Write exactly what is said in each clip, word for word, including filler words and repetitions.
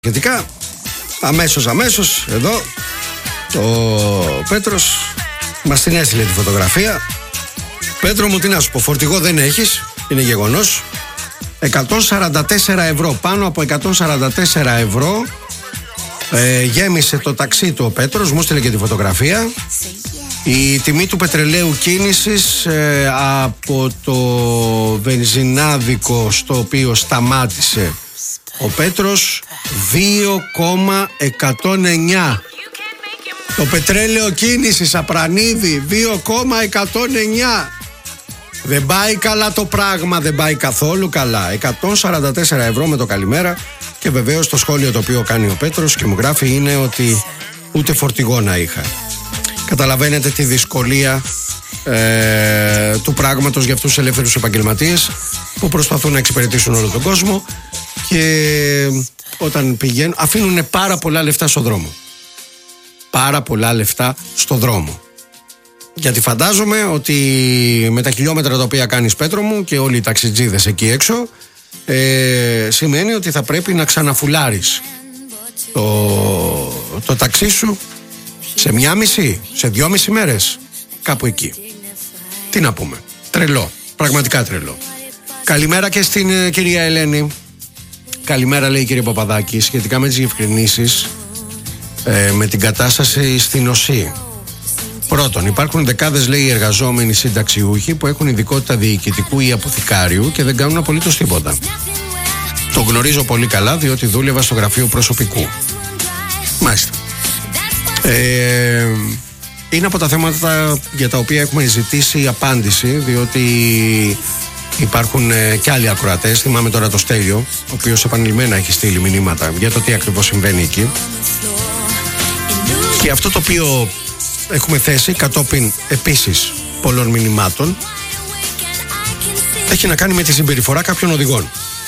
Σχετικά, αμέσως αμέσως εδώ ο Πέτρος μας την έστειλε τη φωτογραφία. Πέτρο μου, τι να σου πω, φορτηγό δεν έχεις, είναι γεγονός. εκατόν σαράντα τέσσερα ευρώ, πάνω από εκατόν σαράντα τέσσερα ευρώ ε, γέμισε το ταξί του ο Πέτρος, μου έστειλε και τη φωτογραφία. Η τιμή του πετρελαίου κίνησης ε, από το βενζινάδικο στο οποίο σταμάτησε ο Πέτρος, δύο κόμμα εκατόν εννιά. Το πετρέλαιο κίνησης, Απρανίδη, δύο κόμμα εκατόν εννιά. Δεν πάει καλά το πράγμα, δεν πάει καθόλου καλά. εκατόν σαράντα τέσσερα ευρώ με το καλημέρα. Και βεβαίως το σχόλιο το οποίο κάνει ο Πέτρος και μου γράφει είναι ότι ούτε φορτηγό να είχα. Καταλαβαίνετε τη δυσκολία ε, του πράγματος για αυτούς τους ελεύθερους επαγγελματίες που προσπαθούν να εξυπηρετήσουν όλο τον κόσμο και όταν πηγαίνουν αφήνουν πάρα πολλά λεφτά στο δρόμο. Πάρα πολλά λεφτά στο δρόμο. Γιατί φαντάζομαι ότι με τα χιλιόμετρα τα οποία κάνεις, Πέτρο μου, και όλοι οι ταξιτζίδες εκεί έξω, ε, σημαίνει ότι θα πρέπει να ξαναφουλάρεις το, το ταξί σου σε μια μισή, σε δυόμιση μέρες, κάπου εκεί. Τι να πούμε, τρελό, πραγματικά τρελό. Καλημέρα και στην ε, κυρία Ελένη. Καλημέρα, λέει η κυρία Παπαδάκη, σχετικά με τις διευκρινήσεις ε, με την κατάσταση στην ΟΣΥ. Πρώτον, υπάρχουν δεκάδες, λέει, εργαζόμενοι συνταξιούχοι που έχουν ειδικότητα διοικητικού ή αποθηκάριου και δεν κάνουν απολύτως τίποτα. Το γνωρίζω πολύ καλά, διότι δούλευα στο γραφείο προσωπικού. Μάλιστα. Ε, είναι από τα θέματα για τα οποία έχουμε ζητήσει απάντηση, διότι υπάρχουν ε, και άλλοι ακροατές. Θυμάμαι τώρα το Στέλιο, ο οποίος επανειλημμένα έχει στείλει μηνύματα για το τι ακριβώς συμβαίνει εκεί. Και αυτό το οποίο έχουμε θέσει κατόπιν επίσης πολλών μηνυμάτων έχει να κάνει με τη συμπεριφορά κάποιων οδηγών.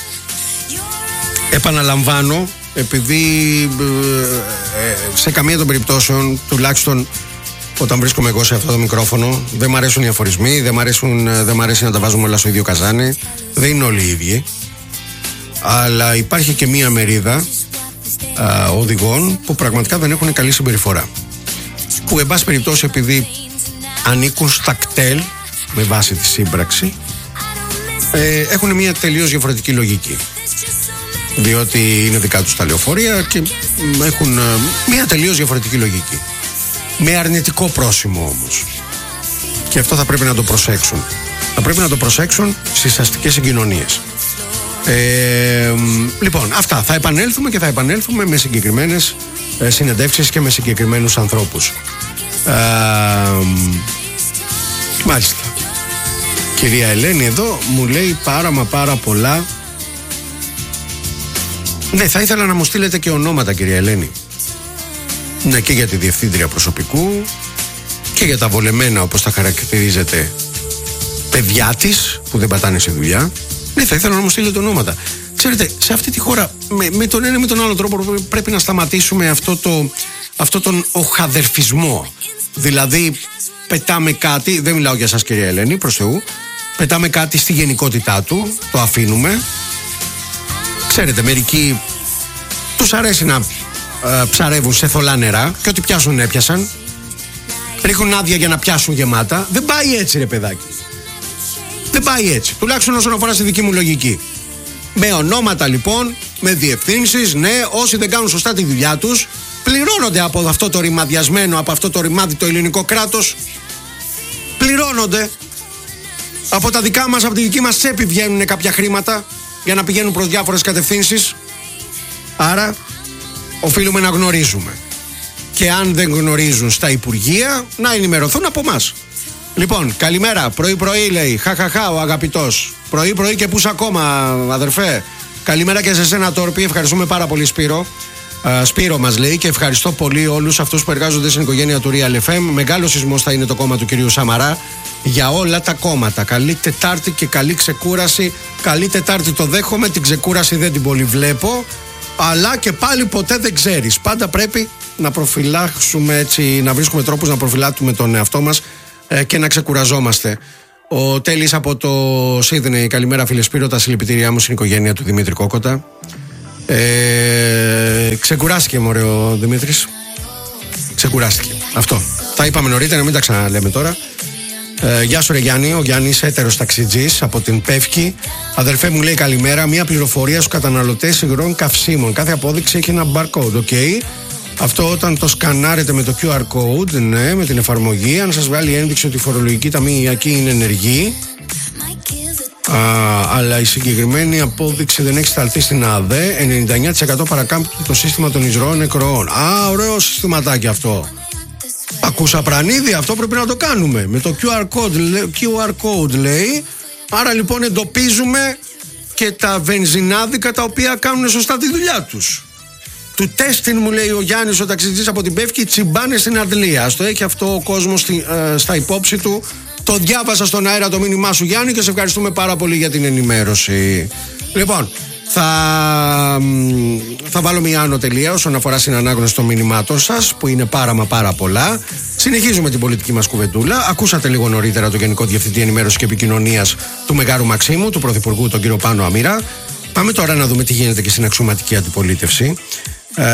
Επαναλαμβάνω, επειδή ε, σε καμία των περιπτώσεων, τουλάχιστον όταν βρίσκομαι εγώ σε αυτό το μικρόφωνο, δεν μ' αρέσουν οι αφορισμοί, δεν μ' αρέσουν, δεν μ' αρέσει να τα βάζουμε όλα στο ίδιο καζάνι, δεν είναι όλοι οι ίδιοι, αλλά υπάρχει και μία μερίδα α, οδηγών που πραγματικά δεν έχουν καλή συμπεριφορά, που εν πάση περιπτώσει, επειδή ανήκουν στα κτέλ με βάση τη σύμπραξη, ε, έχουν μια τελείως διαφορετική λογική, διότι είναι δικά τους τα λεωφορεία και έχουν μια τελείως διαφορετική λογική, με αρνητικό πρόσημο όμως, και αυτό θα πρέπει να το προσέξουν. Θα πρέπει να το προσέξουν στις αστικές συγκοινωνίες. Ε, λοιπόν, αυτά θα επανέλθουμε και θα επανέλθουμε με συγκεκριμένες ε, συνεντεύξεις και με συγκεκριμένους ανθρώπους. Ε, μάλιστα. Κυρία Ελένη εδώ μου λέει πάρα μα πάρα πολλά. Ναι, θα ήθελα να μου στείλετε και ονόματα, κυρία Ελένη. Ναι, και για τη διευθύντρια προσωπικού και για τα βολεμένα, όπως τα χαρακτηρίζετε, παιδιά της που δεν πατάνε σε δουλειά. Ναι, θα ήθελα να μου στείλετε ονόματα. Ξέρετε, σε αυτή τη χώρα με, με τον ένα με τον άλλο τρόπο πρέπει να σταματήσουμε αυτό, το, αυτό τον οχαδερφισμό. Δηλαδή πετάμε κάτι, δεν μιλάω για σας κυρία Ελένη, προς Θεού, πετάμε κάτι στη γενικότητά του, το αφήνουμε. Ξέρετε, μερικοί τους αρέσει να ε, ψαρεύουν σε θολά νερά και ό,τι πιάσουν έπιασαν. Ρίχνουν άδεια για να πιάσουν γεμάτα. Δεν πάει έτσι, ρε παιδάκι. Δεν πάει έτσι, τουλάχιστον όσον αφορά στη δική μου λογική. Με ονόματα λοιπόν, με διευθύνσεις, ναι, όσοι δεν κάνουν σωστά τη δουλειά τους πληρώνονται από αυτό το ρημαδιασμένο, από αυτό το ρημάδι το ελληνικό κράτος. Πληρώνονται. Από τα δικά μας, από τη δική μας τσέπη βγαίνουν κάποια χρήματα για να πηγαίνουν προς διάφορες κατευθύνσεις. Άρα οφείλουμε να γνωρίζουμε. Και αν δεν γνωρίζουν στα Υπουργεία, να ενημερωθούν από εμάς. Λοιπόν, καλημέρα. Πρωί-πρωί λέει. Χαχαχά ο αγαπητός. Πρωί-πρωί και πούς ακόμα, αδερφέ. Καλημέρα και σε σένα, Τόρπι. Ευχαριστούμε πάρα πολύ, Σπύρο. Uh, Σπύρο μας λέει και ευχαριστώ πολύ όλους αυτούς που εργάζονται στην οικογένεια του Real εφ εμ. Μεγάλο σεισμός θα είναι το κόμμα του κυρίου Σαμαρά για όλα τα κόμματα. Καλή Τετάρτη και καλή ξεκούραση. Καλή Τετάρτη το δέχομαι. Την ξεκούραση δεν την πολύ βλέπω. Αλλά και πάλι ποτέ δεν ξέρεις. Πάντα πρέπει να προφυλάξουμε έτσι, να βρίσκουμε τρόπους να προφυλάττουμε τον εαυτό μας και να ξεκουραζόμαστε. Ο Τέλης από το Σίδνεϊ. Καλημέρα, φίλε Σπύρο. Τα συλληπιτήριά μου στην οικογένεια του Δημήτρη Κόκοτα. Ε, ξεκουράστηκε μωρέ ο Δημήτρης. Ξεκουράστηκε. Αυτό. Τα είπαμε νωρίτερα, μην τα ξαναλέμε τώρα. Ε, γεια σου ρε Γιάννη, ο Γιάννης έτερος ταξιτζής από την Πεύκη. Αδερφέ μου λέει καλημέρα, μια πληροφορία στους καταναλωτές υγρών καυσίμων. Κάθε απόδειξη έχει ένα barcode, ok. Αυτό όταν το σκανάρετε με το κιου αρ code, ναι, με την εφαρμογή, αν σας βγάλει ένδειξη ότι η φορολογική ταμιακή είναι ενεργή, α, αλλά η συγκεκριμένη απόδειξη δεν έχει σταλθεί στην ΑΔΕ, ενενήντα εννιά τοις εκατό παρακάμπτει το σύστημα των υγρών νεκρών. Α, ωραίο συστηματάκι αυτό. Ακούσα πρανίδι, αυτό πρέπει να το κάνουμε. Με το κιου αρ code, κιου αρ code λέει. Άρα λοιπόν εντοπίζουμε και τα βενζινάδικα τα οποία κάνουν σωστά τη δουλειά τους. Του τέστην μου λέει ο Γιάννης ο ταξιτζής από την Πεύκη, τσιμπάνε στην αντλία. Στο έχει αυτό ο κόσμος στη, ε, στα υπόψη του. Το διάβασα στον αέρα το μήνυμά σου Γιάννη και σε ευχαριστούμε πάρα πολύ για την ενημέρωση. Λοιπόν, θα, θα βάλω μια άνω τελεία όσον αφορά στην ανάγνωση των μηνυμάτων σας, που είναι πάρα μα πάρα πολλά. Συνεχίζουμε την πολιτική μας κουβεντούλα. Ακούσατε λίγο νωρίτερα τον Γενικό Διευθυντή Ενημέρωσης και Επικοινωνίας του Μεγάρου Μαξίμου, του Πρωθυπουργού, τον κύριο Πάνο Αμήρα. Πάμε τώρα να δούμε τι γίνεται και στην αξιωματική αντιπολίτευση. Ε,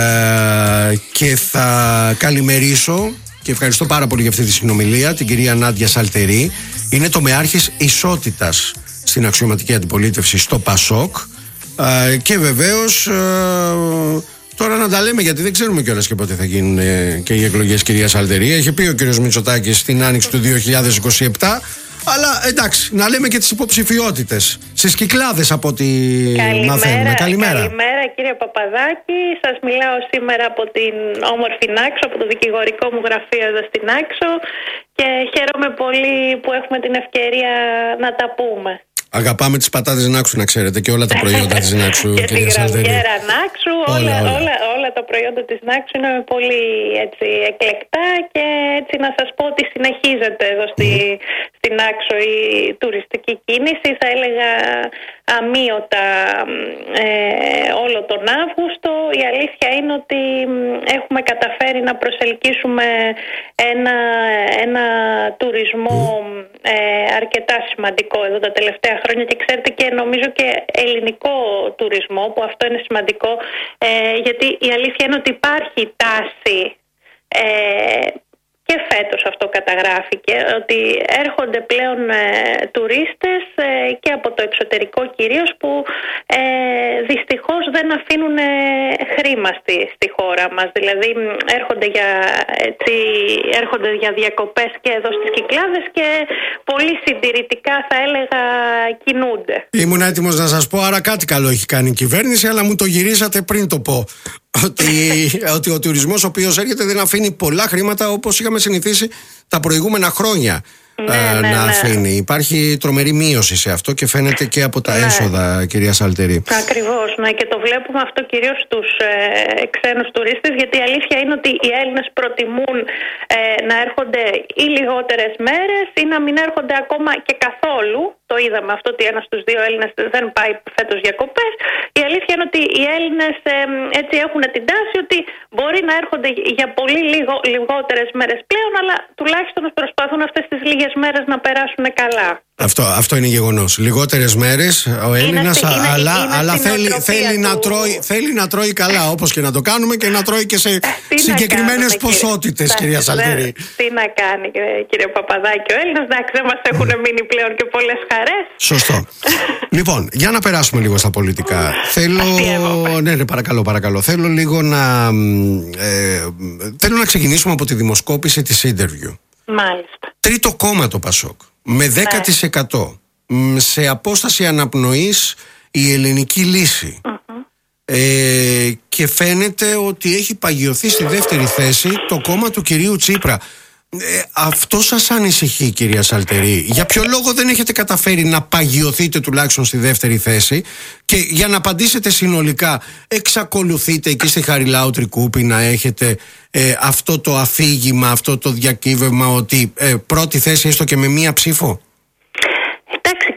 και θα καλημερίσω και ευχαριστώ πάρα πολύ για αυτή τη συνομιλία την κυρία Νάντια Σαλτερή. Είναι τομεάρχης ισότητας στην αξιωματική αντιπολίτευση στο Πασόκ. Ε, και βεβαίως ε, τώρα να τα λέμε, γιατί δεν ξέρουμε κιόλας και πότε θα γίνουν ε, και οι εκλογές, κυρία Σαλτερή. Έχει πει ο κύριος Μητσοτάκης στην άνοιξη του δύο χιλιάδες είκοσι επτά. Αλλά εντάξει, να λέμε και τις υποψηφιότητες στις Κυκλάδες από ό,τι μαθαίνουμε. Καλημέρα. Καλημέρα κύριε Παπαδάκη. Σας μιλάω σήμερα από την όμορφη Νάξο, από το δικηγορικό μου γραφείο εδώ στην Νάξο, και χαίρομαι πολύ που έχουμε την ευκαιρία να τα πούμε. Αγαπάμε τις πατάτες Νάξου, να ξέρετε, και όλα τα προϊόντα της Νάξου. Και τη γραμμιέρα Νάξου, όλα, όλα. Όλα, όλα τα προϊόντα της Νάξου είναι πολύ έτσι, εκλεκτά, και έτσι να σας πω ότι συνεχίζεται εδώ στη, mm. στη Νάξο η τουριστική κίνηση, θα έλεγα αμείωτα ε, όλο τον Αύγουστο. Η αλήθεια είναι ότι έχουμε καταφέρει να προσελκύσουμε ένα, ένα τουρισμό ε, αρκετά σημαντικό εδώ τα τελευταία χρόνια, και ξέρετε, και νομίζω και ελληνικό τουρισμό, που αυτό είναι σημαντικό, ε, γιατί η αλήθεια είναι ότι υπάρχει τάση, ε, και φέτος αυτό καταγράφηκε, ότι έρχονται πλέον ε, τουρίστες ε, και από το εξωτερικό κυρίως, που ε, δυστυχώς δεν αφήνουν ε, χρήμα στη, στη χώρα μας. Δηλαδή έρχονται για, έτσι, έρχονται για διακοπές και εδώ στις Κυκλάδες και πολύ συντηρητικά, θα έλεγα, κινούνται. Ήμουν έτοιμος να σας πω, άρα κάτι καλό έχει κάνει η κυβέρνηση, αλλά μου το γυρίσατε πριν το πω. Ότι, ότι ο τουρισμός ο οποίος έρχεται δεν αφήνει πολλά χρήματα όπως είχαμε συνηθίσει τα προηγούμενα χρόνια. Ναι, ε, ναι, να ναι. αφήνει. Υπάρχει τρομερή μείωση σε αυτό και φαίνεται και από τα ναι. έσοδα, κυρία Σαλτερή. Ακριβώς, ναι, και το βλέπουμε αυτό κυρίως στους ε, ξένους τουρίστες, γιατί η αλήθεια είναι ότι οι Έλληνες προτιμούν ε, να έρχονται ή λιγότερες μέρες ή να μην έρχονται ακόμα και καθόλου. Το είδαμε αυτό, ότι ένας στους δύο Έλληνες δεν πάει φέτος διακοπές. Η αλήθεια είναι ότι οι Έλληνες ε, έτσι έχουν την τάση ότι μπορεί να έρχονται για πολύ λίγο, λιγότερες μέρες πλέον, αλλά τουλάχιστον προσπαθούν αυτές τις λίγες μέρες να περάσουν καλά. Αυτό, αυτό είναι γεγονός. Λιγότερες μέρες ο Έλληνας, είναι, αλλά, είναι αλλά θέλει, θέλει, του... να τρώει, θέλει να τρώει καλά, όπως και να το κάνουμε, και να τρώει και σε συγκεκριμένες ποσότητες, κυρία Σαλτερή. Τι να κάνει, κύριε Παπαδάκη, ο Έλληνας, εντάξει, δεν μας έχουν μείνει πλέον και πολλές χαρές. Σωστό. Λοιπόν, για να περάσουμε λίγο στα πολιτικά. Θέλω. Ναι, ναι, παρακαλώ, παρακαλώ. Θέλω λίγο να. Ε, θέλω να ξεκινήσουμε από τη δημοσκόπηση της Interview. Μάλιστα. Τρίτο κόμμα το Πασόκ. Με δέκα τοις εκατό. Ναι. Σε απόσταση αναπνοής η ελληνική λύση. Uh-huh. Ε, και φαίνεται ότι έχει παγιωθεί στη δεύτερη θέση το κόμμα του κυρίου Τσίπρα. Ε, αυτό σας ανησυχεί, κυρία Σαλτερή? Για ποιο λόγο δεν έχετε καταφέρει να παγιωθείτε τουλάχιστον στη δεύτερη θέση? Και για να απαντήσετε συνολικά, εξακολουθείτε εκεί στη Χαριλάου Τρικούπη να έχετε ε, αυτό το αφήγημα, αυτό το διακύβευμα ότι ε, πρώτη θέση έστω και με μία ψήφο? Εντάξει, κύριε Παπαδάκη,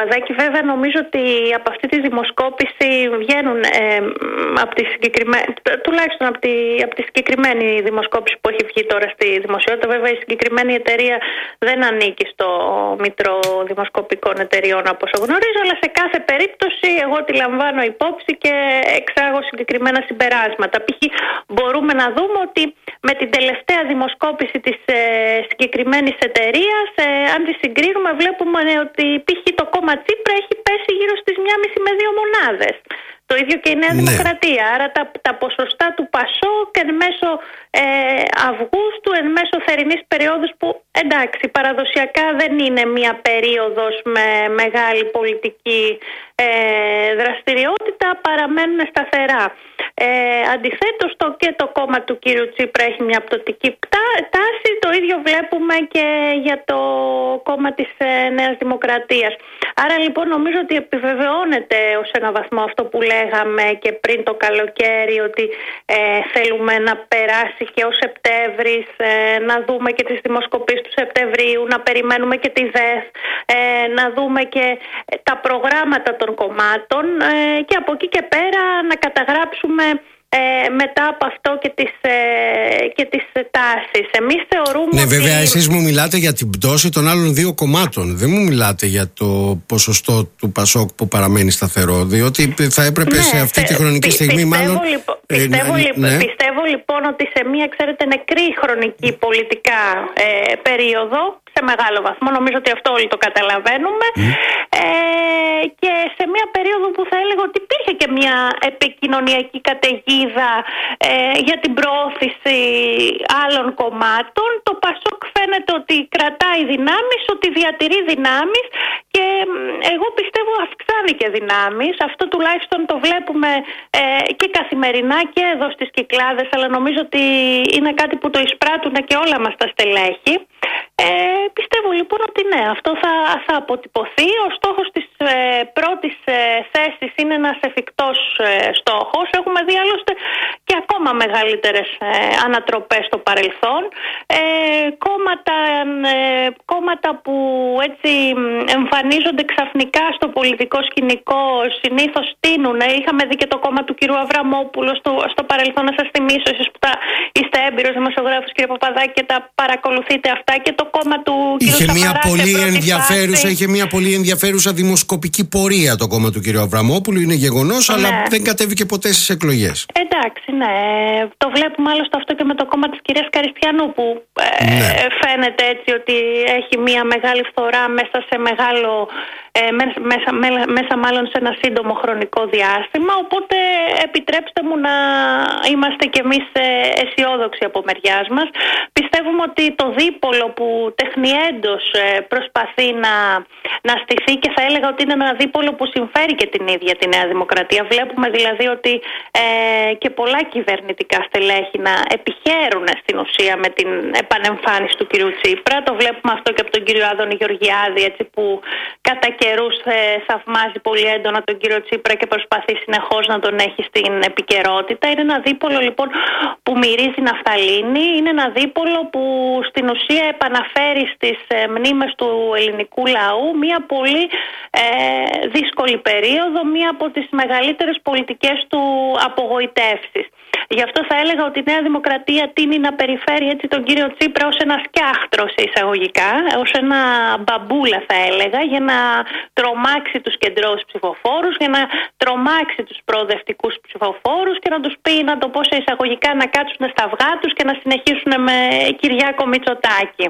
Παπαδάκη, βέβαια νομίζω ότι από αυτή τη δημοσκόπηση βγαίνουν ε, από τη συγκεκριμένη, τουλάχιστον από τη, από τη συγκεκριμένη δημοσκόπηση που έχει βγει τώρα στη δημοσιότητα. Βέβαια η συγκεκριμένη εταιρεία δεν ανήκει στο Μητρό Δημοσκοπικών Εταιριών όπως γνωρίζω, αλλά σε κάθε περίπτωση εγώ τη λαμβάνω υπόψη και εξάγω συγκεκριμένα συμπεράσματα. Π.χ. μπορούμε να δούμε ότι με την τελευταία δημοσκόπηση της ε, συγκεκριμένης εταιρείας, ε, αν τη συγκρίνουμε, βλέπουμε ότι π.χ. το κόμμα Τσίπρα έχει πέσει γύρω στις μία και μισή με δύο μονάδες. Το ίδιο και η Νέα ναι. Δημοκρατία. Άρα τα, τα ποσοστά του ΠΑΣΟΚ εν μέσω ε, Αυγούστου, εν μέσω θερινής περίοδους, που εντάξει παραδοσιακά δεν είναι μια περίοδος με μεγάλη πολιτική ε, δραστηριότητα, παραμένουν σταθερά. Ε, αντιθέτως το και το κόμμα του κύριου Τσίπρα έχει μια πτωτική τάση. Το ίδιο βλέπουμε και για το κόμμα της ε, Νέας Δημοκρατίας. Άρα λοιπόν νομίζω ότι επιβεβαιώνεται ως ένα βαθμό αυτό που λέγαμε και πριν το καλοκαίρι, ότι ε, θέλουμε να περάσει και ο Σεπτέμβρης, ε, να δούμε και τις δημοσκοπήσεις του Σεπτεμβρίου, να περιμένουμε και τη ΔΕΘ, ε, να δούμε και τα προγράμματα των κομμάτων ε, και από εκεί και πέρα να καταγράψουμε Ε, μετά από αυτό και τις, ε, και τις τάσεις. Εμείς θεωρούμε ναι, ότι... βέβαια εσείς μου μιλάτε για την πτώση των άλλων δύο κομμάτων. Δεν μου μιλάτε για το ποσοστό του ΠΑΣΟΚ που παραμένει σταθερό, διότι θα έπρεπε ναι, σε αυτή τη χρονική πι, στιγμή πιστεύω, μάλλον... Λοιπόν, πιστεύω, ε, λοιπόν, ναι. πιστεύω λοιπόν ότι σε μια, ξέρετε, νεκρή χρονική πολιτικά ε, περίοδο, σε μεγάλο βαθμό, νομίζω ότι αυτό όλοι το καταλαβαίνουμε, mm. ε, και σε μια περίοδο που θα έλεγα ότι υπήρχε και μια επικοινωνιακή καταιγίδα ε, για την προώθηση άλλων κομμάτων. Το ΠΑΣΟΚ φαίνεται ότι κρατάει δυνάμεις, ότι διατηρεί δυνάμεις και εγώ πιστεύω αυξάνει και δυνάμεις. Αυτό τουλάχιστον το βλέπουμε ε, και καθημερινά και εδώ στις Κυκλάδες, αλλά νομίζω ότι είναι κάτι που το εισπράττουν και όλα μας τα στελέχη. Ε, πιστεύω λοιπόν ότι ναι, αυτό θα, θα αποτυπωθεί. Ο στόχος της ε, πρώτης ε, θέσης είναι ένας εφικτός ε, στόχος. Έχουμε δει άλλωστε και ακόμα μεγαλύτερες ε, ανατροπές στο παρελθόν. Ε, κόμματα, ε, κόμματα που έτσι εμφανίζονται ξαφνικά στο πολιτικό σκηνικό συνήθως τείνουν. Ε, είχαμε δει και το κόμμα του κ. Αβραμόπουλου στο, στο παρελθόν, να σας θυμίσω, εσείς που τα είστε έμπειρος δημοσιογράφος κ. Παπαδάκη και τα παρακολουθείτε αυτά, και το κόμμα του κ. Είχε Σαμαρά, μια πολύ ενδιαφέρουσα, φάση. είχε μια πολύ ενδιαφέρουσα δημοσκοπική πορεία το κόμμα του κ. Αβραμόπουλου, είναι γεγονός, ναι. αλλά δεν κατέβηκε ποτέ στις εκλογές. Εντάξει, ναι. Το βλέπουμε άλλωστε αυτό και με το κόμμα της κυρίας Καριστιανού, που ε, ναι. φαίνεται έτσι ότι έχει μια μεγάλη φθορά μέσα σε μεγάλο, ε, μέσα, μέσα, μέσα μάλλον σε ένα σύντομο χρονικό διάστημα. Οπότε επιτρέψτε μου να είμαστε κι εμείς αισιόδοξοι από μεριάς μας. Πιστεύουμε ότι το δίπολο που τεχνιέντος προσπαθεί να, να στηθεί, και θα έλεγα ότι είναι ένα δίπολο που συμφέρει και την ίδια τη Νέα Δημοκρατία. Βλέπουμε δηλαδή ότι ε, και πολλά κυβερνητικά στελέχη να επιχαίρουν στην ουσία με την επανεμφάνιση του κυρίου Τσίπρα. Το βλέπουμε αυτό και από τον κύριο Άδωνη Γεωργιάδη, έτσι, που κατά καιρούς ε, θαυμάζει πολύ έντονα τον κύριο Τσίπρα και προσπαθεί συνεχώς να τον έχει στην επικαιρότητα. Είναι ένα δίπολο λοιπόν που μυρίζει ναφθαλίνη. Είναι ένα δίπολο που στην ουσία επαναφέρει στις ε, μνήμες του ελληνικού λαού μια πολύ ε, δύσκολη περίοδο, μια από τις μεγαλύτερες πολιτικές του απογοητεύσεις. Γι' αυτό θα έλεγα ότι η Νέα Δημοκρατία τείνει να περιφέρει έτσι τον κύριο Τσίπρα ως ένα σκιάχτρο σε εισαγωγικά, ως ένα μπαμπούλα θα έλεγα, για να τρομάξει τους κεντρώους ψηφοφόρους, για να τρομάξει τους προοδευτικούς ψηφοφόρους και να τους πει, να το πω σε εισαγωγικά, να κάτσουν στα αυγά τους και να συνεχίσουν με Κυριάκο Μητσοτάκη.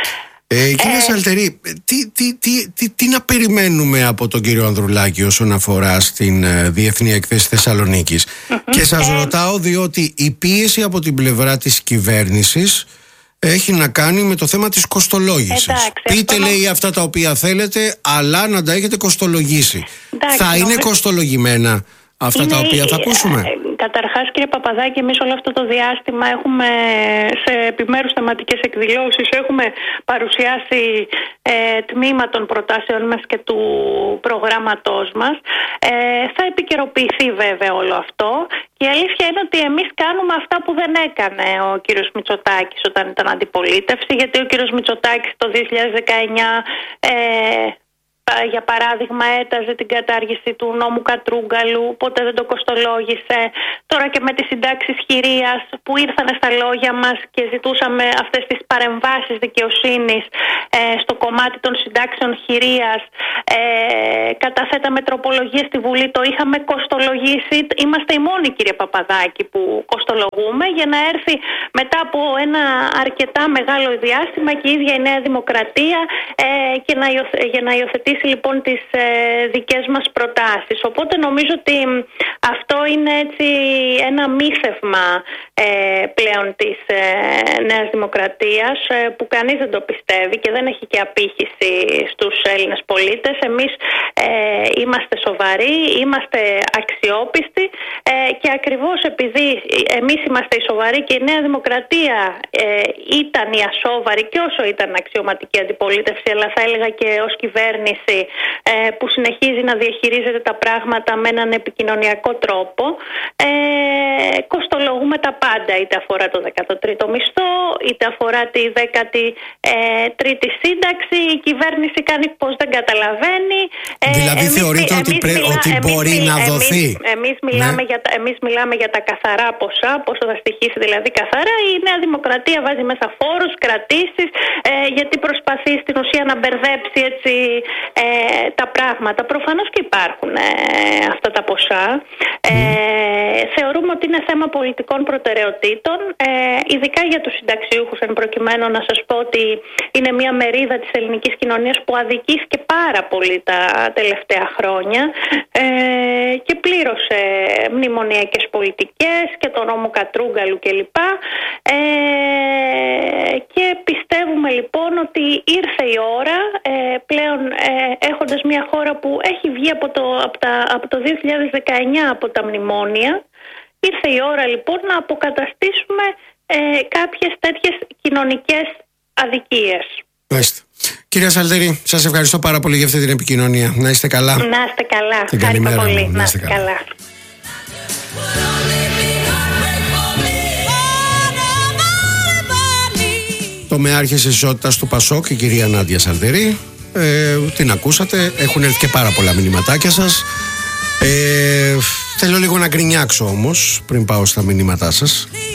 Ε, κύριε ε... Σαλτερή, τι, τι, τι, τι, τι να περιμένουμε από τον κύριο Ανδρουλάκη όσον αφορά στην uh, Διεθνή Εκθέση Θεσσαλονίκης? Mm-hmm. Και σας ε... ρωτάω διότι η πίεση από την πλευρά της κυβέρνησης έχει να κάνει με το θέμα της κοστολόγησης. Εντάξει, Πείτε αυτό... λέει αυτά τα οποία θέλετε, αλλά να τα έχετε κοστολογήσει. Εντάξει, θα είναι νομίζω... κοστολογημένα αυτά είναι... τα οποία θα ακούσουμε? Καταρχάς, κύριε Παπαδάκη, εμείς όλο αυτό το διάστημα έχουμε σε επιμέρους θεματικές εκδηλώσεις έχουμε παρουσιάσει ε, τμήμα των προτάσεων μας και του προγράμματός μας. Ε, θα επικαιροποιηθεί βέβαια όλο αυτό, και η αλήθεια είναι ότι εμείς κάνουμε αυτά που δεν έκανε ο κύριος Μητσοτάκης όταν ήταν αντιπολίτευση, γιατί ο κύριος Μητσοτάκης το δύο χιλιάδες δεκαεννιά ε, για παράδειγμα έταζε την κατάργηση του νόμου Κατρούγκαλου, ποτέ δεν το κοστολόγησε. Τώρα και με τις συντάξεις χειρίας που ήρθαν στα λόγια μας και ζητούσαμε αυτές τις παρεμβάσεις δικαιοσύνης ε, στο κομμάτι των συντάξεων χειρίας, ε, καταθέταμε τροπολογίες στη Βουλή, το είχαμε κοστολογήσει. Είμαστε οι μόνοι, κύριε Παπαδάκη, που κοστολογούμε, για να έρθει μετά από ένα αρκετά μεγάλο διάστημα και η ίδια η Νέα Δημοκρατία ε, και να υιοθε, για να υιοθετήσει λοιπόν τις ε, δικές μας προτάσεις. Οπότε νομίζω ότι αυτό είναι έτσι ένα μύθευμα ε, πλέον της ε, Νέας Δημοκρατίας ε, που κανείς δεν το πιστεύει και δεν έχει και απήχηση στους Έλληνες πολίτες. Εμείς ε, είμαστε σοβαροί, είμαστε αξιόπιστοι ε, και ακριβώς επειδή εμείς είμαστε οι σοβαροί και η Νέα Δημοκρατία ε, ήταν η ασόβαρη και όσο ήταν αξιωματική αντιπολίτευση, αλλά θα έλεγα και ως κυβέρνηση ε, που συνεχίζει να διαχειρίζεται τα πράγματα με έναν επικοινωνιακό τρόπο, ε, κοστολογούμε τα πάντα, είτε αφορά το δέκατο τρίτο μισθό, είτε αφορά τη δέκατη τρίτη σύνταξη. Η κυβέρνηση κάνει πως δεν καταλαβαίνει. Ε, δηλαδή εμείς, θεωρείτε ότι, πρέ, μιλά, ότι μπορεί εμείς, να δοθεί. Εμείς, εμείς, μιλάμε ναι. για τα, εμείς μιλάμε για τα καθαρά ποσά, πόσο θα στοιχήσει δηλαδή καθαρά. Η Νέα Δημοκρατία βάζει μέσα φόρους, κρατήσεις, ε, γιατί προσπαθεί στην ουσία να μπερδέψει έτσι ε, τα πράγματα. Προφανώς και υπάρχουν ε, αυτά τα ποσά. Ε, mm. Θεωρούμε ότι είναι θέμα πολιτικών προτεραιοτήτων, ε, ειδικά για τους συνταξιούχους εν προκειμένου να σας πω ότι είναι μια μερίδα της ελληνικής κοινωνίας που αδικήθηκε πάρα πολύ τα τελευταία χρόνια ε, και πλήρωσε μνημονιακές πολιτικές και τον νόμο Κατρούγκαλου κλπ. Ε, και πιστεύουμε λοιπόν ότι ήρθε η ώρα ε, πλέον ε, έχοντας μια χώρα που έχει βγει από το, από τα, από το δύο χιλιάδες δεκαεννιά από τα μνημόνια, ήρθε η ώρα λοιπόν να αποκαταστήσουμε ε, κάποιες τέτοιες κοινωνικές αδικίες. Μάλιστα. Κυρία Σαλτερή, σας ευχαριστώ πάρα πολύ για αυτή την επικοινωνία. Να είστε καλά. Να είστε καλά. Ευχαριστώ πολύ. Να, να είστε καλά. καλά. Το μεάρχης ισότητας του Πασόκ, η κυρία Νάντια Σαλτερή. Ε, την ακούσατε. Έχουν έρθει και πάρα πολλά μηνυματάκια σας. Ε, θέλω λίγο να γκρινιάξω όμως πριν πάω στα μηνύματά σας.